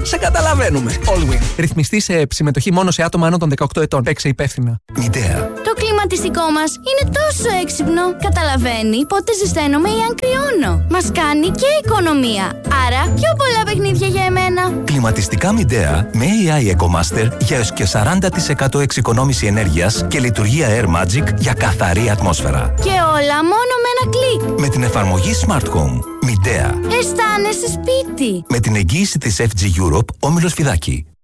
σε καταλαβαίνουμε. Allwin. Ρυθμιστή σε συμμετοχή μόνο σε άτομα άνω των 18 ετών. Παίξε υπεύθυνα. Midea. Το κλιματιστικό μας είναι τόσο έξυπνο. Καταλαβαίνει πότε ζεσταίνομαι ή αν κρυώνω. Μας κάνει και οικονομία. Άρα πιο πολλά παιχνίδια για εμένα. Κλιματιστικά Midea με AI EcoMaster για έως και 40% εξοικονόμηση ενέργειας και λειτουργία Air Magic για καθαρή ατμόσφαιρα. Και όλα μόνο με ένα κλικ. Με την εφαρμογή Smart Home. Midea. Αισθάνεσαι σπίτι. Με την εγγύηση της FG Europe, Όμιλος Φιδάκη.